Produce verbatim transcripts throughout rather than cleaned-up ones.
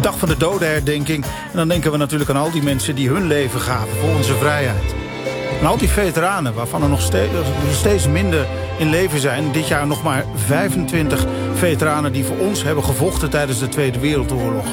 Dag van de dodenherdenking. En dan denken we natuurlijk aan al die mensen die hun leven gaven voor onze vrijheid. En al die veteranen, waarvan er nog steeds, steeds minder in leven zijn. Dit jaar nog maar vijfentwintig veteranen die voor ons hebben gevochten tijdens de Tweede Wereldoorlog.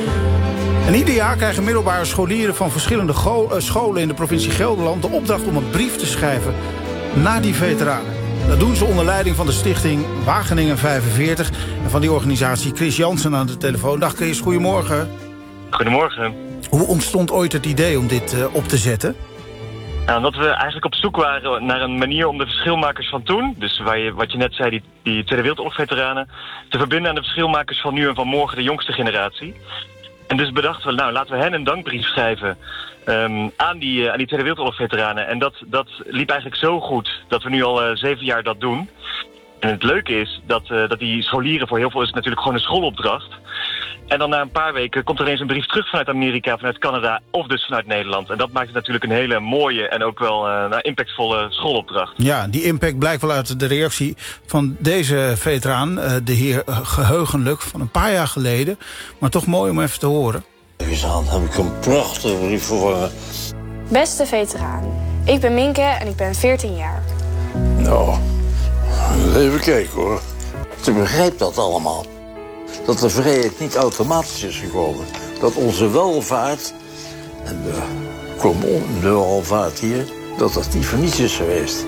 En ieder jaar krijgen middelbare scholieren van verschillende scholen in de provincie Gelderland de opdracht om een brief te schrijven naar die veteranen. Dat doen ze onder leiding van de stichting Wageningen vijfenveertig en van die organisatie Chris Jansen aan de telefoon. Dag Chris, goedemorgen. Goedemorgen. Hoe ontstond ooit het idee om dit uh, op te zetten? Nou, omdat we eigenlijk op zoek waren naar een manier om de verschilmakers van toen, dus waar je, wat je net zei, die, die Tweede Wereldoorlog-veteranen, te verbinden aan de verschilmakers van nu en van morgen, de jongste generatie. En dus bedachten we, nou, laten we hen een dankbrief schrijven um, aan, die, uh, aan die Tweede Wereldoorlog-veteranen. En dat, dat liep eigenlijk zo goed dat we nu al uh, zeven jaar dat doen. En het leuke is dat, uh, dat die scholieren, voor heel veel is het natuurlijk gewoon een schoolopdracht. En dan na een paar weken komt er ineens een brief terug vanuit Amerika, vanuit Canada of dus vanuit Nederland. En dat maakt het natuurlijk een hele mooie en ook wel uh, nou, impactvolle schoolopdracht. Ja, die impact blijkt wel uit de reactie van deze veteraan, uh, de heer Geheugenlijk, van een paar jaar geleden. Maar toch mooi om even te horen. Eens aan heb ik een prachtige brief vervangen. Beste veteraan, ik ben Minke en ik ben veertien jaar. Nou, even kijken hoor. Ik begrijp dat allemaal. Dat de vrijheid niet automatisch is gekomen. Dat onze welvaart, en de, kom on, de welvaart hier, dat dat niet voor niets is geweest.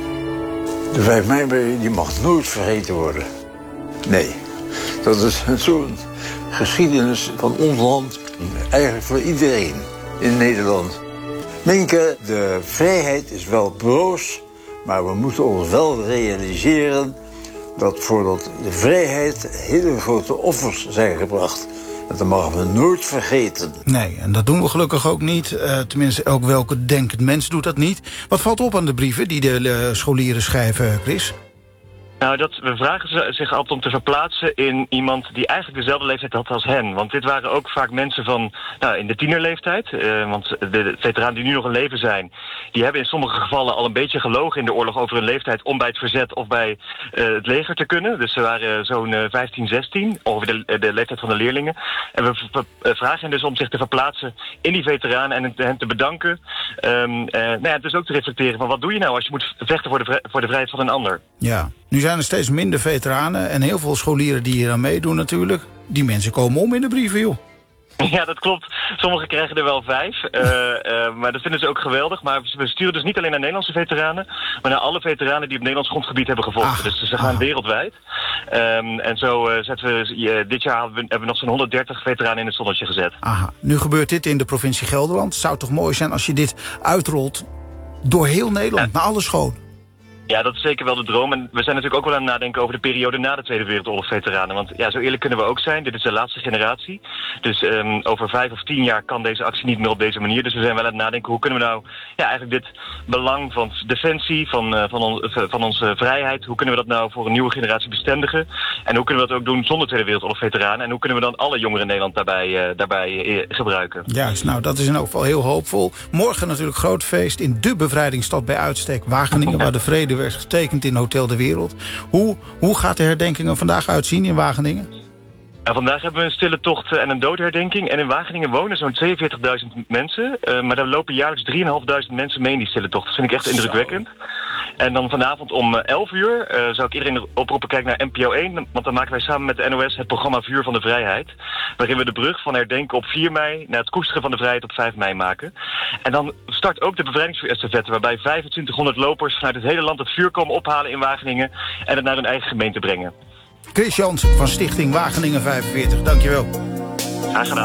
De vijf mei die mag nooit vergeten worden. Nee, dat is zo'n geschiedenis van ons land, eigenlijk voor iedereen in Nederland. Minke, de vrijheid is wel broos, maar we moeten ons wel realiseren dat voordat de vrijheid hele grote offers zijn gebracht. En dat mogen we nooit vergeten. Nee, en dat doen we gelukkig ook niet. Uh, tenminste, elk welke denkend mens doet dat niet. Wat valt op aan de brieven die de uh, scholieren schrijven, Chris? Nou, dat, we vragen zich altijd om te verplaatsen in iemand die eigenlijk dezelfde leeftijd had als hen. Want dit waren ook vaak mensen van, nou, in de tienerleeftijd. Uh, want de, de veteranen die nu nog in leven zijn, die hebben in sommige gevallen al een beetje gelogen in de oorlog over hun leeftijd om bij het verzet of bij uh, het leger te kunnen. Dus ze waren zo'n uh, vijftien, zestien, over de, de leeftijd van de leerlingen. En we v- vragen hen dus om zich te verplaatsen in die veteranen en hen te bedanken. Um, uh, nou ja, dus ook te reflecteren van wat doe je nou als je moet vechten voor de, vrij, voor de vrijheid van een ander. Ja. Nu zijn er steeds minder veteranen en heel veel scholieren die hier aan meedoen natuurlijk. Die mensen komen om in de brieven, joh. Ja, dat klopt. Sommigen krijgen er wel vijf. Uh, uh, maar dat vinden ze ook geweldig. Maar we sturen dus niet alleen naar Nederlandse veteranen, maar naar alle veteranen die op Nederlands grondgebied hebben gevochten. Ach, dus ze gaan ach. wereldwijd. Um, en zo uh, zetten we, uh, dit jaar hebben we, hebben we nog zo'n honderddertig veteranen in het zonnetje gezet. Aha. Nu gebeurt dit in de provincie Gelderland. Het zou toch mooi zijn als je dit uitrolt door heel Nederland, ja, naar alle scholen. Ja, dat is zeker wel de droom. En we zijn natuurlijk ook wel aan het nadenken over de periode na de Tweede Wereldoorlog-veteranen. Want ja, zo eerlijk kunnen we ook zijn. Dit is de laatste generatie. Dus um, over vijf of tien jaar kan deze actie niet meer op deze manier. Dus we zijn wel aan het nadenken, hoe kunnen we nou ja, eigenlijk dit belang van defensie, van, uh, van, on, uh, van onze vrijheid, hoe kunnen we dat nou voor een nieuwe generatie bestendigen? En hoe kunnen we dat ook doen zonder Tweede Wereldoorlog-veteranen? En hoe kunnen we dan alle jongeren in Nederland daarbij, uh, daarbij uh, gebruiken? Juist, nou dat is in elk geval heel hoopvol. Morgen natuurlijk groot feest in de bevrijdingsstad bij uitstek, Wageningen, waar de vrede werd getekend in Hotel de Wereld. Hoe, hoe gaat de herdenking er vandaag uitzien in Wageningen? Ja, vandaag hebben we een stille tocht en een doodherdenking. En in Wageningen wonen zo'n tweeënveertigduizend mensen. Uh, maar daar lopen jaarlijks drieduizend vijfhonderd mensen mee in die stille tocht. Dat vind ik echt indrukwekkend. En dan vanavond om elf uur uh, zou ik iedereen oproepen, kijk naar N P O één. Want dan maken wij samen met de N O S het programma Vuur van de Vrijheid. Waarin we de brug van herdenken op vier mei naar het koesteren van de vrijheid op vijf mei maken. En dan start ook de bevrijdingsvuur-estafette, waarbij vijfentwintighonderd lopers vanuit het hele land het vuur komen ophalen in Wageningen en het naar hun eigen gemeente brengen. Chris Jansen van Stichting Wageningen vijfenveertig, dankjewel. Graag gedaan.